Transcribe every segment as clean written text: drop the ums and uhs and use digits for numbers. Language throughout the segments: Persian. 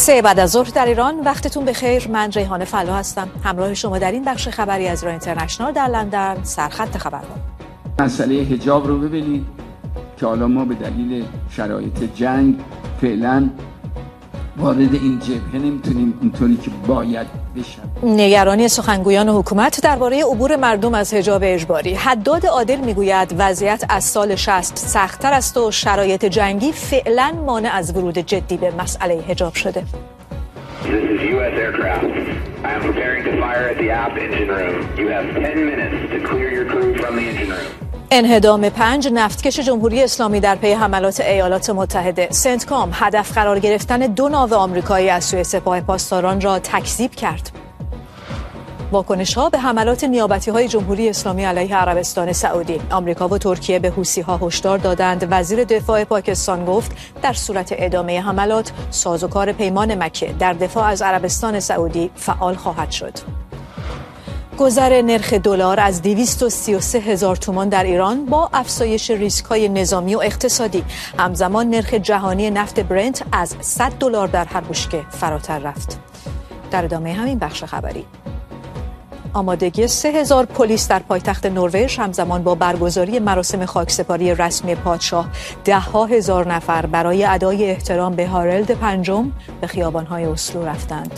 3 بعد از ظهر در ایران. وقتتون بخیر. من ریحانه فلا هستم. همراه شما در این بخش خبری از ایران اینترنشنال در لندن. سرخط خبرها. مسئله حجاب رو ببینید که حالا ما به دلیل شرایط جنگ فعلا وارد این جبهه نمیتونیم اونطوری که باید بشیم. نگرانی سخنگویان حکومت درباره عبور مردم از حجاب اجباری. حداد عادل میگوید وضعیت از سال 60 سخت‌تر است و شرایط جنگی فعلا مانع از ورود جدی به مسئله حجاب شده. This is U.S. aircraft. I am preparing to fire at the aft engine room. You have 10 minutes to clear your crew from the engine room. انهدام 5 نفتکش جمهوری اسلامی در پی حملات ایالات متحده. سنتکام هدف قرار گرفتن 2 ناو آمریکایی از سوی سپاه پاسداران را تکذیب کرد. واکنش‌ها به حملات نیابتی‌های جمهوری اسلامی علیه عربستان سعودی. آمریکا و ترکیه به حوثی‌ها هشدار دادند. وزیر دفاع پاکستان گفت در صورت ادامه حملات سازوکار پیمان مکه در دفاع از عربستان سعودی فعال خواهد شد. گذر نرخ دلار از 233,000 تومان در ایران با افزایش ریسک‌های نظامی و اقتصادی. همزمان نرخ جهانی نفت برنت از $100 در هر بشکه فراتر رفت. در ادامه همین بخش خبری. آمادگی 3,000 پلیس در پایتخت نروژ همزمان با برگزاری مراسم خاکسپاری رسمی پادشاه. 10,000 نفر برای ادای احترام به هارالد پنجم به خیابان‌های اسلو رفتند.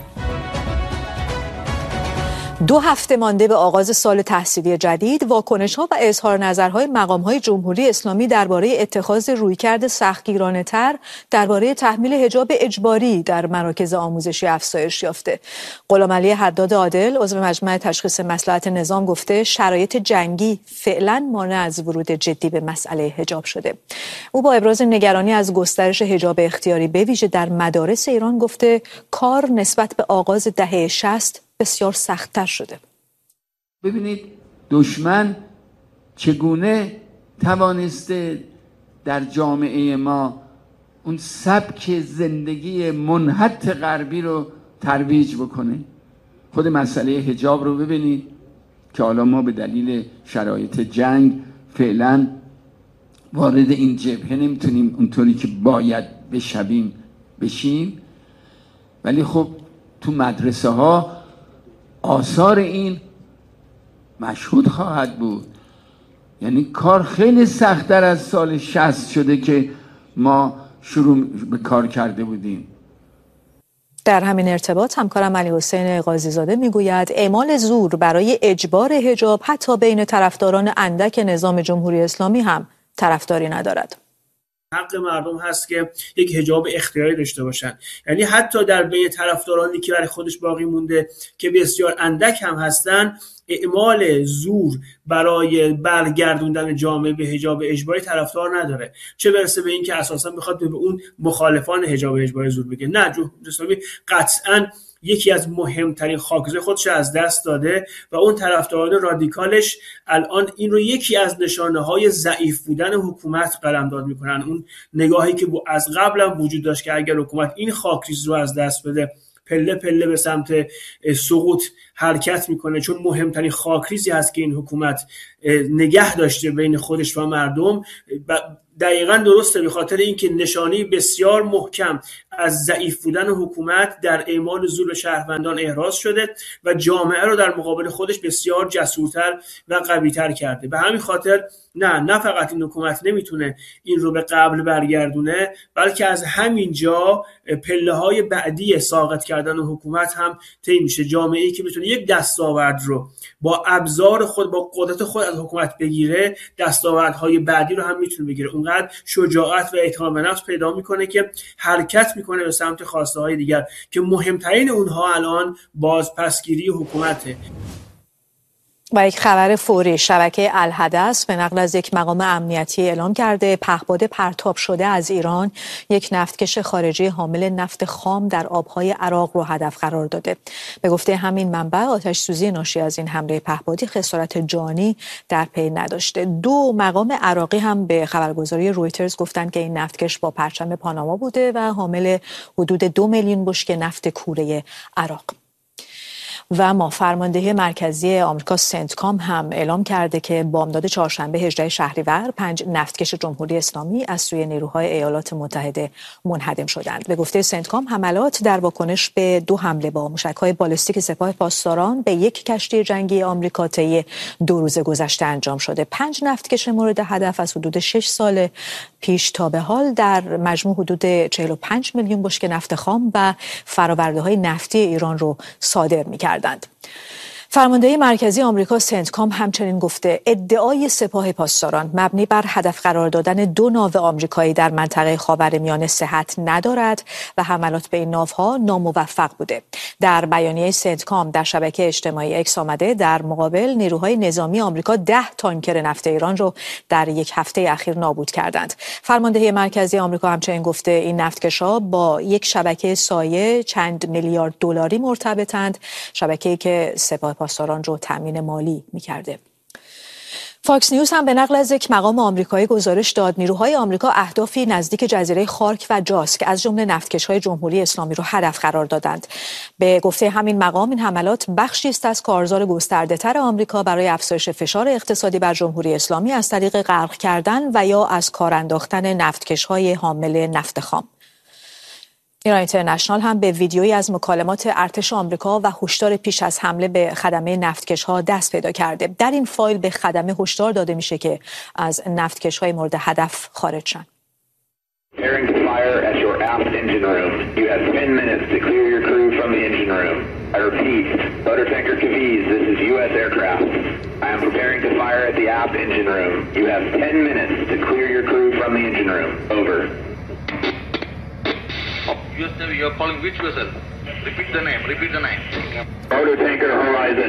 2 هفته مانده به آغاز سال تحصیلی جدید، واکنش‌ها و اظهار نظرهای مقام‌های جمهوری اسلامی درباره اتخاذ رویکرد سختگیرانه‌تر درباره تحمیل حجاب اجباری در مراکز آموزشی افزایش یافته. غلامعلی حداد عادل، عضو مجمع تشخیص مصلحت نظام، گفته شرایط جنگی فعلا مانع از ورود جدی به مسئله حجاب شده. او با ابراز نگرانی از گسترش حجاب اختیاری به ویژه در مدارس ایران گفته کار نسبت به آغاز دهه 60 بسیار سخت‌تر شده. ببینید دشمن چگونه توانسته در جامعه ما اون سبک زندگی منحط غربی رو ترویج بکنه. خود مسئله حجاب رو ببینید که حالا ما به دلیل شرایط جنگ فعلا وارد این جبهه نمیتونیم اونطوری که باید بشیم، ولی خب تو مدرسه ها آثار این مشهود خواهد بود. یعنی کار خیلی سخت‌تر از سال 60 شده که ما شروع به کار کرده بودیم. در همین ارتباط همکارم علی حسین قاضی زاده میگوید اعمال زور برای اجبار حجاب حتی بین طرفداران اندک نظام جمهوری اسلامی هم طرفداری ندارد. حق مردم هست که یک حجاب اختیاری داشته باشن. یعنی حتی در بین طرفدارانی که برای خودش باقی مونده که بسیار اندک هم هستن، اعمال زور برای برگردوندن جامعه به حجاب اجباری طرفدار نداره. چه برسه به این که اساسا بخواد به اون مخالفان حجاب اجباری زور بگه. نه، جمهوری اسلامی قطعاً یکی از مهمترین خاک‌زای خودش از دست داده و اون طرفداران رادیکالش الان این رو یکی از نشانه‌های ضعیف بودن حکومت قلمداد می‌کنن. اون نگاهی که از قبل هم وجود داشت که اگر حکومت این خاکریز رو از دست بده پله پله به سمت سقوط حرکت میکنه، چون مهمترین خاکریزی هست که این حکومت نگه داشته بین خودش و مردم. دقیقاً درسته، به خاطر اینکه نشانی بسیار محکم از ضعیف بودن حکومت در اعمال زور به شهروندان احراز شده و جامعه رو در مقابل خودش بسیار جسورتر و قوی‌تر کرده. به همین خاطر نه فقط این حکومت نمیتونه این رو به قبل برگردونه، بلکه از همین جا پله‌های بعدی ساقط کردن حکومت هم طی میشه. جامعه‌ای که بتونه یک دستاورد رو با ابزار خود، با قدرت خود از حکومت بگیره، دستاوردهای بعدی رو هم میتونه بگیره. اونقدر شجاعت و اعتماد به نفس پیدا میکنه که حرکت میکنه به سمت خواسته‌های دیگر که مهمترین اونها الان بازپسگیری حکومته. و یک خبر فوری، شبکه الحدث به نقل از یک مقام امنیتی اعلام کرده پهپاد پرتاب شده از ایران یک نفتکش خارجی حامل نفت خام در آبهای عراق رو هدف قرار داده. به گفته همین منبع آتش سوزی ناشی از این حمله پهپادی خسارت جانی در پی نداشته. 2 مقام عراقی هم به خبرگزاری رویترز گفتند که این نفتکش با پرچم پاناما بوده و حامل حدود 2 میلیون بشکه نفت کوره عراق. و اما فرمانده مرکزی آمریکا سنتکام هم اعلام کرده که بامداد چهارشنبه 18 شهریور 5 نفتکش جمهوری اسلامی از سوی نیروهای ایالات متحده منهدم شدند. به گفته سنتکام حملات در واکنش به 2 حمله با موشک‌های بالستیک سپاه پاسداران به 1 کشتی جنگی آمریکا طی 2 روز گذشته انجام شده. 5 نفتکش مورد هدف از حدود 6 سال پیش تا به حال در مجموع حدود 45 میلیون بشکه نفت خام و فرآورده‌های نفتی ایران رو صادر می‌کردند. فرمانده مرکزی آمریکا سنتکام همچنین گفته ادعای سپاه پاسداران مبنی بر هدف قرار دادن 2 ناو آمریکایی در منطقه خاورمیانه صحت ندارد و حملات به این ناوها ناموفق بوده. در بیانیه سنتکام در شبکه اجتماعی اکس آمده در مقابل نیروهای نظامی آمریکا 10 تانکر نفت ایران رو در 1 هفته اخیر نابود کردند. فرمانده مرکزی آمریکا همچنین گفته این نفتکش‌ها با یک شبکه سایه چند میلیارد دلاری مرتبطند، شبکه‌ای که سپاه پاسداران رو تامین مالی می‌کرده. فاکس نیوز هم به نقل از یک مقام آمریکایی گزارش داد نیروهای آمریکا اهدافی نزدیک جزیره خارک و جاسک از جمله نفتکش‌های جمهوری اسلامی رو هدف قرار دادند. به گفته همین مقام این حملات بخشی است از کارزار گسترده‌تر آمریکا برای افزایش فشار اقتصادی بر جمهوری اسلامی از طریق غرق کردن و یا از کار انداختن نفتکش‌های حامل نفت خام. ایران اینترنشنال هم به ویدیویی از مکالمات ارتش آمریکا و هشدار پیش از حمله به خدمه نفتکش‌ها دست پیدا کرده. در این فایل به خدمه هشدار داده میشه که از نفتکش‌های مورد هدف خارج شن. Preparing to fire at your aft engine room. You have 10 minutes to clear your crew from the engine room. I repeat, motor tanker Cavite, this is U.S. aircraft. I am preparing to fire at the aft engine room. You have 10 minutes to clear your crew from the engine room. Over. You're calling which vessel? Repeat the name. Motor tanker Horizon.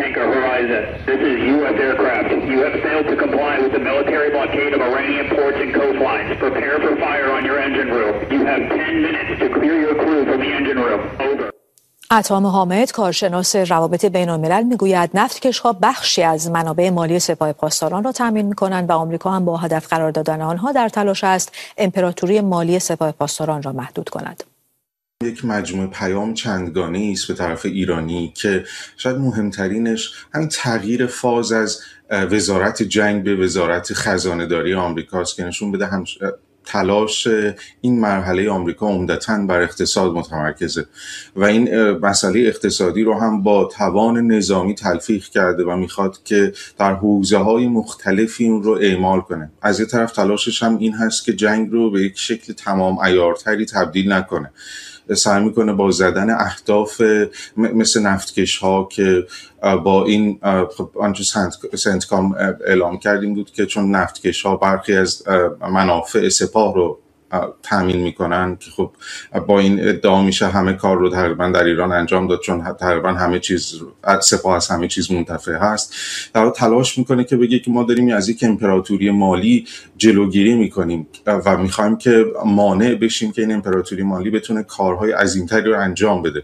This is U.S. aircraft. You have failed to comply with the military blockade of Iranian ports and coastlines. Prepare for fire on your engine room. You have 10 minutes to clear your crew from the engine room. Over. عطام حامد کارشناس روابط بین‌الملل میگوید نفتکش‌ها بخشی از منابع مالی سپاه پاسداران را تامین می‌کنند و آمریکا هم با هدف قرار دادن آنها در تلاش است امپراتوری مالی سپاه پاسداران را محدود کند. یک مجموعه پیام چندگانه‌ای است به طرف ایرانی که شاید مهمترینش همین تغییر فاز از وزارت جنگ به وزارت خزانه‌داری آمریکاست که نشون بده تلاش این مرحله آمریکا عمدتاً بر اقتصاد متمرکزه و این مسئله اقتصادی رو هم با توان نظامی تلفیق کرده و میخواد که در حوزه‌های مختلفی اون رو اعمال کنه. از یه طرف تلاشش هم این هست که جنگ رو به یک شکل تمام عیارتری تبدیل نکنه. سعی میکنه با زدن اهداف مثل نفتکش ها که با این آنچه سنتکام اعلام کردیم بود که چون نفتکش ها برخی از منافع سپاه رو تامین میکنن که خب با این ادعا میشه همه کار رو تقریبا در ایران انجام داد چون تقریبا همه چیز سپاه از همه چیز منتفع هست. در تلاش میکنه که بگه که ما داریم از یک امپراتوری مالی جلوگیری میکنیم و میخوایم که مانع بشیم که این امپراتوری مالی بتونه کارهای عظیمتری رو انجام بده.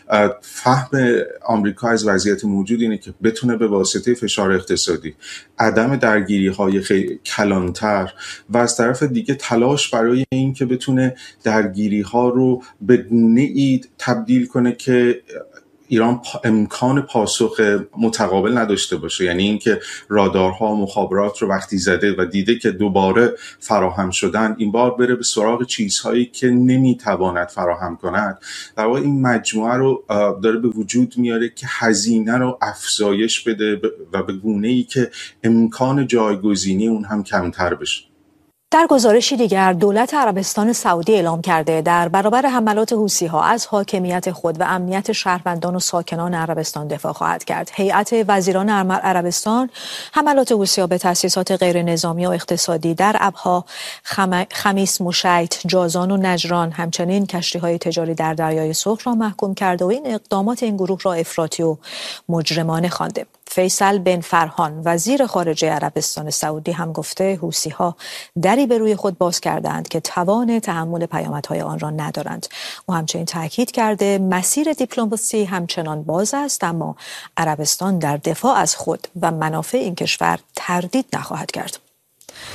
فهم آمریکا از وضعیت موجود اینه که بتونه به واسطه فشار اقتصادی، عدم درگیری‌های خیلی کلانتر و از طرف دیگه تلاش برای این که بتونه درگیری‌ها رو به گونه‌ای تبدیل کنه که ایران امکان پاسخ متقابل نداشته باشه، یعنی اینکه رادارها مخابرات رو وقتی زده و دیده که دوباره فراهم شدن این بار بره به سراغ چیزهایی که نمیتواند فراهم کند. در واقع این مجموعه رو داره به وجود میاره که هزینه رو افزایش بده و به گونه‌ای که امکان جایگزینی اون هم کمتر بشه. در گزارشی دیگر دولت عربستان سعودی اعلام کرده در برابر حملات حوثی‌ها از حاکمیت خود و امنیت شهروندان و ساکنان عربستان دفاع خواهد کرد. هیئت وزیران عربستان حملات حوثی‌ها به تأسیسات غیر نظامی و اقتصادی در ابها، خمیس، مشیط، جازان و نجران همچنین کشتی‌های تجاری در دریای سرخ را محکوم کرده و این اقدامات این گروه را افراطی و مجرمانه خوانده. فیصل بن فرحان وزیر خارجه عربستان سعودی هم گفته حوثی‌ها دری به روی خود باز کردند که توان تحمل پیامدهای آن را ندارند. او همچنین تاکید کرده مسیر دیپلماسی همچنان باز است اما عربستان در دفاع از خود و منافع این کشور تردید نخواهد کرد.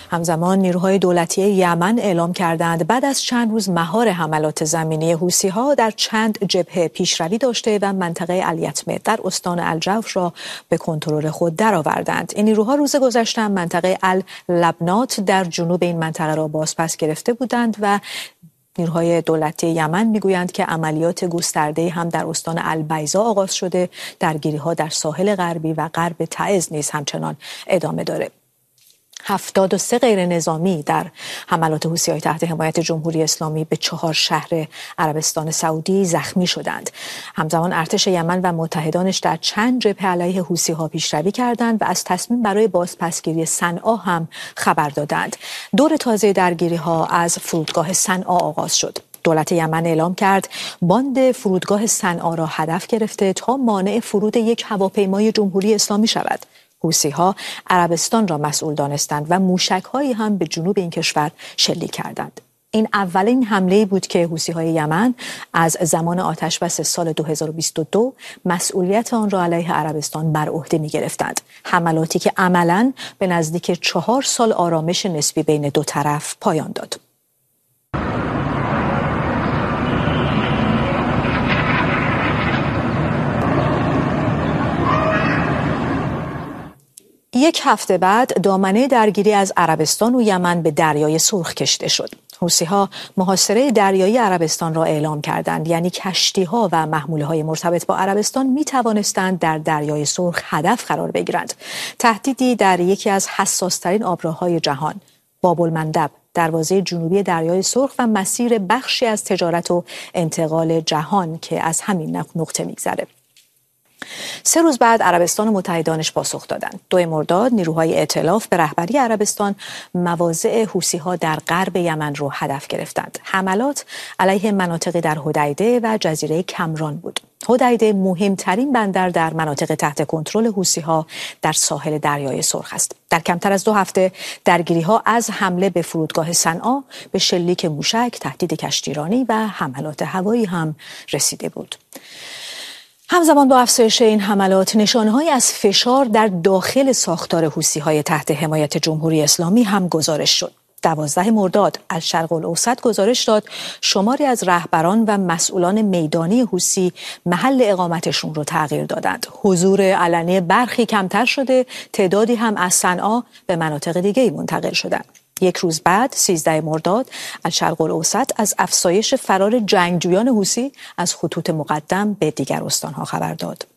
همزمان نیروهای دولتی یمن اعلام کردند بعد از چند روز مهار حملات زمینی حوثی‌ها در چند جبهه پیشروی داشته و منطقه الیتمه در استان الجوف را به کنترل خود درآوردند. این نیروها روز گذشته منطقه اللبنات در جنوب این منطقه را بازپس گرفته بودند و نیروهای دولتی یمن میگویند که عملیات گسترده هم در استان البیضا آغاز شده. درگیری‌ها در ساحل غربی و غرب تعز نیز همچنان ادامه داره. 73 غیر نظامی در حملات حوثی‌های تحت حمایت جمهوری اسلامی به 4 شهر عربستان سعودی زخمی شدند. همزمان ارتش یمن و متحدانش در چند جبهه علیه حوثی‌ها پیشروی کردند و از تصمیم برای بازپسگیری صنعا هم خبر دادند. دور تازه درگیری‌ها از فرودگاه صنعا آغاز شد. دولت یمن اعلام کرد باند فرودگاه صنعا را هدف گرفته تا مانع فرود یک هواپیمای جمهوری اسلامی شود. حوثی‌ها عربستان را مسئول دانستند و موشک‌هایی هم به جنوب این کشور شلیک کردند. این اولین حمله‌ای بود که حوثی‌های یمن از زمان آتش‌بس سال 2022 مسئولیت آن را علیه عربستان بر عهده می‌گرفتند. حملاتی که عملاً به نزدیک 4 سال آرامش نسبی بین دو طرف پایان داد. یک هفته بعد دامنه درگیری از عربستان و یمن به دریای سرخ کشیده شد. حوثی‌ها محاصره دریایی عربستان را اعلام کردند، یعنی کشتی‌ها و محموله‌های مرتبط با عربستان می‌توانستند در دریای سرخ هدف قرار بگیرند. تهدیدی در یکی از حساس‌ترین آبراه‌های جهان، باب المندب، دروازه جنوبی دریای سرخ و مسیر بخشی از تجارت و انتقال جهان که از همین نقطه می‌گذره. 3 روز بعد عربستان و متحدانش پاسخ دادند. 2 مرداد نیروهای ائتلاف به رهبری عربستان مواضع حوثی‌ها در غرب یمن را هدف گرفتند. حملات علیه مناطقی در حدیده و جزیره کمران بود. حدیده مهمترین بندر در مناطق تحت کنترل حوثی‌ها در ساحل دریای سرخ است. در کمتر از 2 هفته درگیری‌ها از حمله به فرودگاه صنعا به شلیک موشک، تهدید کشتیرانی و حملات هوایی هم رسیده بود. همزمان با افزایش این حملات نشانه‌هایی از فشار در داخل ساختار حوثی‌های تحت حمایت جمهوری اسلامی هم گزارش شد. 12 مرداد از شرق الاوسط گزارش داد شماری از رهبران و مسئولان میدانی حوثی محل اقامتشون رو تغییر دادند. حضور علنی برخی کمتر شده، تعدادی هم از صنعا به مناطق دیگه‌ای منتقل شدند. 1 روز بعد 13 مرداد از شرق الاوسط از افزایش فرار جنگجویان حوثی از خطوط مقدم به دیگر استانها خبر داد.